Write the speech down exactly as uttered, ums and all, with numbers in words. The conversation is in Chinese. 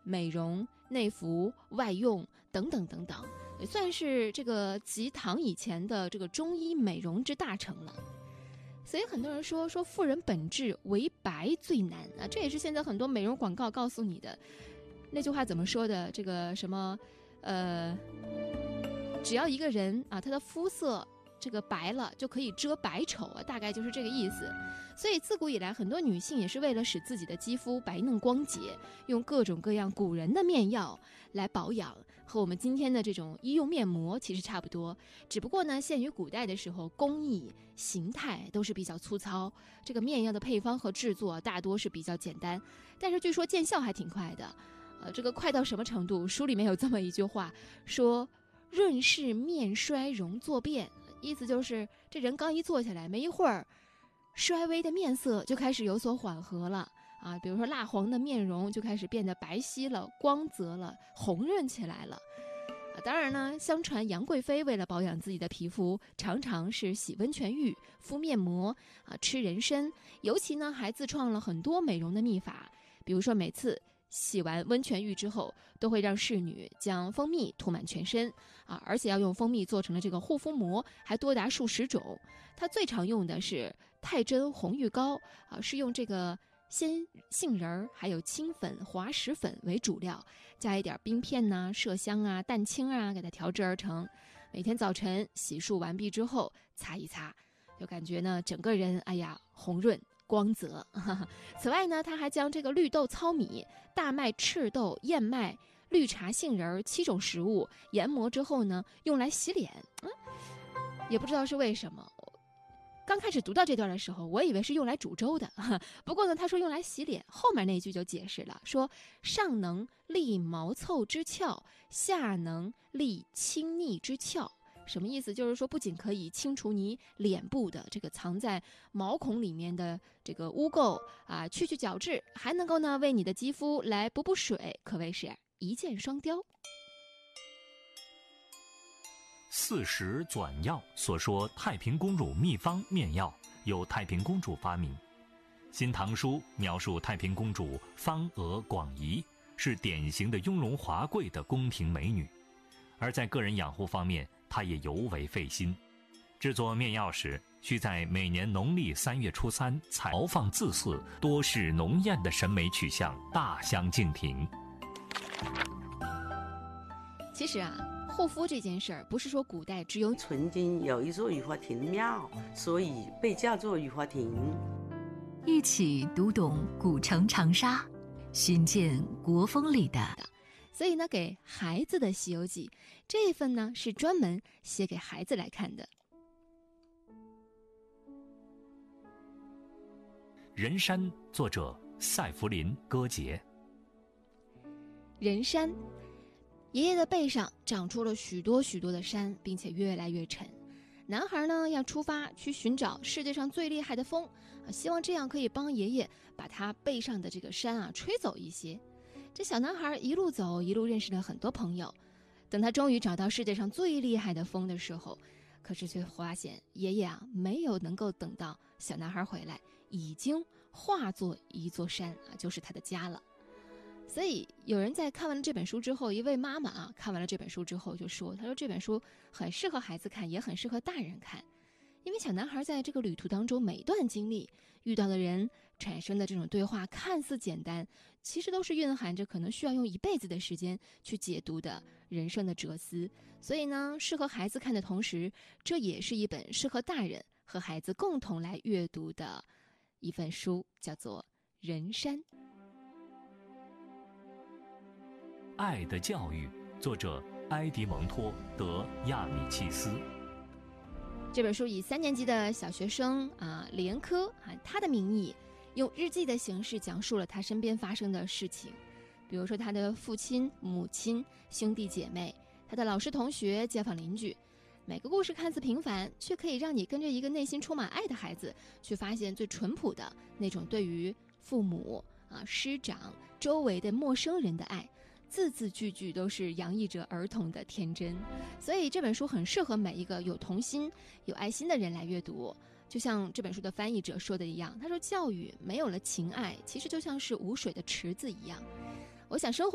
美容、内服、外用等等等等，也算是这个集唐以前的这个中医美容之大成了。所以很多人说说妇人本质为白最难啊，这也是现在很多美容广告告诉你的。那句话怎么说的？这个什么，呃，只要一个人啊，他的肤色这个白了就可以遮百丑啊，大概就是这个意思。所以自古以来，很多女性也是为了使自己的肌肤白嫩光洁，用各种各样古人的面药来保养，和我们今天的这种医用面膜其实差不多。只不过呢，限于古代的时候，工艺形态都是比较粗糙，这个面药的配方和制作大多是比较简单，但是据说见效还挺快的。呃，这个快到什么程度？书里面有这么一句话，说润饰面衰容作变，意思就是这人刚一坐下来没一会儿，衰微的面色就开始有所缓和了啊，比如说蜡黄的面容就开始变得白皙了、光泽了、红润起来了。啊，当然呢，相传杨贵妃为了保养自己的皮肤，常常是洗温泉浴、敷面膜啊、吃人参，尤其呢还自创了很多美容的秘法，比如说每次洗完温泉浴之后，都会让侍女将蜂蜜涂满全身啊，而且要用蜂蜜做成了这个护肤膜，还多达数十种。它最常用的是太真红玉膏啊，是用这个鲜杏仁儿还有青粉、滑石粉为主料，加一点冰片呐、麝香啊、蛋清啊，给它调制而成。每天早晨洗漱完毕之后擦一擦，就感觉呢整个人哎呀红润光泽。此外呢，他还将这个绿豆糙米、大麦赤豆、燕麦、绿茶杏仁七种食物研磨之后呢，用来洗脸。嗯，也不知道是为什么。刚开始读到这段的时候，我以为是用来煮粥的。不过呢，他说用来洗脸，后面那句就解释了，说上能利毛凑之窍，下能利清腻之窍。什么意思？就是说不仅可以清除你脸部的这个藏在毛孔里面的这个污垢啊，去去角质，还能够呢为你的肌肤来补补水，可谓是一箭双雕。 四时转药所说太平公主秘方面药，由太平公主发明。新唐书描述太平公主方娥广仪，是典型的雍容华贵的宫廷美女，而在个人养护方面，她也尤为费心。制作面药时，需在每年农历三月初三采豪放恣肆、多事浓艳的审美取向大相径庭。 其实啊，护肤这件事儿，不是说古代只有曾经有一座雨花亭庙，所以被叫做雨花亭。 一起读懂古城长沙，寻见国风里的。 所以呢，给孩子的《西游记》这一份呢，是专门写给孩子来看的。 人参，作者塞弗林·戈杰。 人参，爷爷的背上长出了许多许多的山，并且越来越沉。男孩呢，要出发去寻找世界上最厉害的风啊，希望这样可以帮爷爷把他背上的这个山啊吹走一些。这小男孩一路走，一路认识了很多朋友。等他终于找到世界上最厉害的风的时候，可是却发现爷爷啊没有能够等到小男孩回来，已经化作一座山啊，就是他的家了。所以有人在看完了这本书之后，一位妈妈啊看完了这本书之后就说，她说这本书很适合孩子看，也很适合大人看。因为小男孩在这个旅途当中，每段经历遇到的人产生的这种对话看似简单，其实都是蕴含着可能需要用一辈子的时间去解读的人生的哲思。所以呢，适合孩子看的同时，这也是一本适合大人和孩子共同来阅读的一份书，叫做《人参》。 爱的教育，作者埃迪蒙托·德亚米契斯。 这本书以三年级的小学生啊李恩科啊他的名义，用日记的形式讲述了他身边发生的事情，比如说他的父亲、母亲、兄弟姐妹，他的老师、同学、街坊邻居。每个故事看似平凡，却可以让你跟着一个内心充满爱的孩子，去发现最淳朴的那种对于父母啊、师长、周围的陌生人的爱。字字句句都是洋溢着儿童的天真，所以这本书很适合每一个有童心、有爱心的人来阅读。就像这本书的翻译者说的一样，他说教育没有了情爱，其实就像是无水的池子一样。我想生活